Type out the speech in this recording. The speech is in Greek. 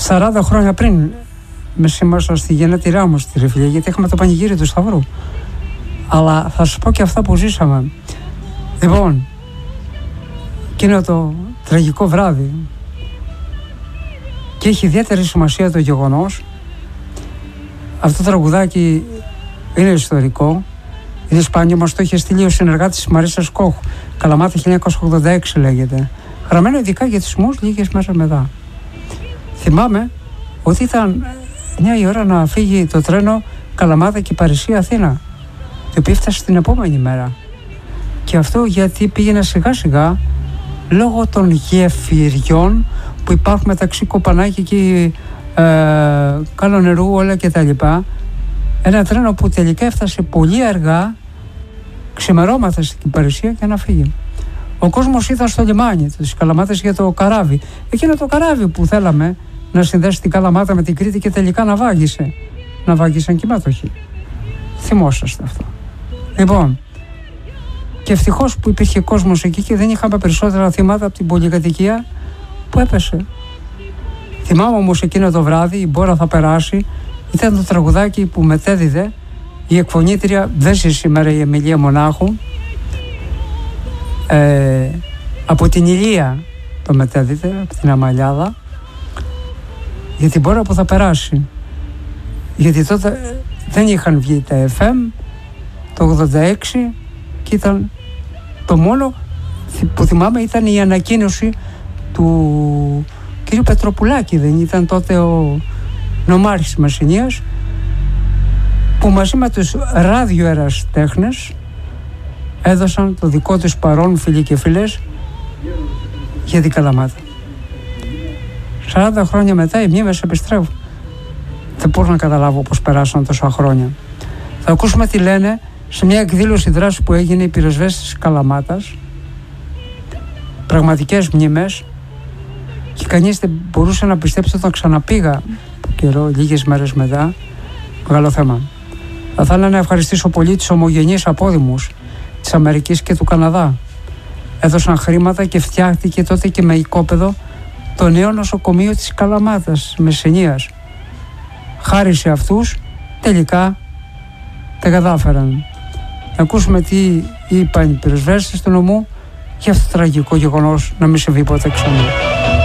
40 χρόνια πριν με σήμασα στη γενέτειρά μου στη Ρεφιλιά, γιατί είχαμε το πανηγύρι του Σταυρού. Αλλά θα σας πω και αυτά που ζήσαμε. Λοιπόν, εκείνο το τραγικό βράδυ, και έχει ιδιαίτερη σημασία το γεγονός, αυτό το τραγουδάκι είναι ιστορικό, είναι σπάνιο, μας το είχε στείλει ο συνεργάτης της Μαρίσας Κόχ, Καλαμάτα 1986 λέγεται, γραμμένο ειδικά για τις ΜΟΥΣ λίγες μέρες μετά. Θυμάμαι ότι ήταν 9 η ώρα να φύγει το τρένο Καλαμάτα και Παρισία Αθήνα, το οποίο έφτασε την επόμενη μέρα. Και αυτό γιατί πήγαινε σιγά σιγά λόγω των γεφυριών που υπάρχουν μεταξύ Κοπανάκη και Καλό Νερού, όλα και τα λοιπά. Ένα τρένο που τελικά έφτασε πολύ αργά, ξημερώματα στην Παρισία, και να φύγει. Ο κόσμος ήταν στο λιμάνι της Καλαμάτας για το καράβι. Εκείνο το καράβι που θέλαμε να συνδέσει την Καλαμάτα με την Κρήτη και τελικά να βάγισε. Να βάγισαν και οι μέτοχοι. Θυμόσαστε αυτό. Λοιπόν, και ευτυχώς που υπήρχε κόσμος εκεί και δεν είχαμε περισσότερα θύματα από την πολυκατοικία που έπεσε. Θυμάμαι όμως εκείνο το βράδυ, η Μπόρα θα περάσει, ήταν το τραγουδάκι που μετέδιδε η εκφωνήτρια, δεν ζει σήμερα, η Εμιλία Μονάχου, από την Ηλία το μετέδιδε, από την Αμαλιάδα, για την Μπόρα που θα περάσει. Γιατί τότε δεν είχαν βγει τα FM, το 86, και ήταν το μόνο που θυμάμαι ήταν η ανακοίνωση του κ. Πετροπουλάκη, δεν ήταν τότε ο νομάρχης της Μεσσηνίας, που μαζί με τους ραδιοεραστέχνες έδωσαν το δικό τους παρόν, φίλοι και φίλες, για την Καλαμάτα. 40 χρόνια μετά οι μνήμες επιστρέφουν. Δεν μπορώ να καταλάβω πώς περάσαν τόσα χρόνια. Θα ακούσουμε τι λένε σε μια εκδήλωση δράση που έγινε η πυροσβέστης της Καλαμάτας. Πραγματικές μνήμες, και κανείς δεν μπορούσε να πιστέψει όταν ξαναπήγα από καιρό, λίγες μέρες μετά. Μεγάλο θέμα. Θα ήθελα να ευχαριστήσω πολύ τις ομογενείς απόδημους της Αμερικής και του Καναδά. Έδωσαν χρήματα και φτιάχτηκε τότε και με οικόπεδο το νέο νοσοκομείο της Καλαμάτας, Μεσσηνίας. Χάρη σε αυτούς τελικά τα κατάφεραν. Να ακούσουμε τι είπαν οι πυροσβέστες του νομού για αυτό το τραγικό γεγονός να μην συμβεί ποτέ ξανά.